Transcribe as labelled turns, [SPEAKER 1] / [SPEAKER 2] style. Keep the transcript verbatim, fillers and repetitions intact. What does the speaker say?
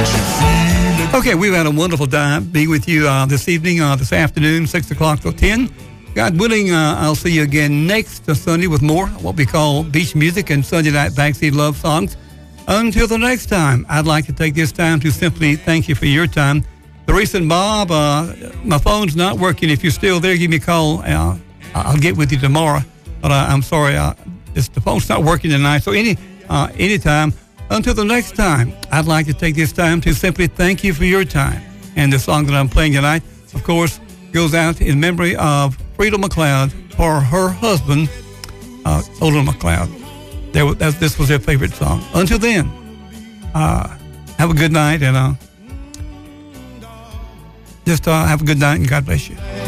[SPEAKER 1] Okay, we've had a wonderful time being with you uh, this evening, uh, this afternoon, six o'clock till ten. God willing, uh, I'll see you again next Sunday with more what we call beach music and Sunday night backseat love songs. Until the next time, I'd like to take this time to simply thank you for your time. Teresa and Bob, uh, my phone's not working. If you're still there, give me a call. Uh, I'll get with you tomorrow. But uh, I'm sorry, uh, it's, the phone's not working tonight. So any uh, anytime. Until the next time, I'd like to take this time to simply thank you for your time. And the song that I'm playing tonight, of course, goes out in memory of Frida McLeod for her husband, uh, Olin McLeod. There, that, this was their favorite song. Until then, uh, have a good night and uh, just uh, have a good night and God bless you.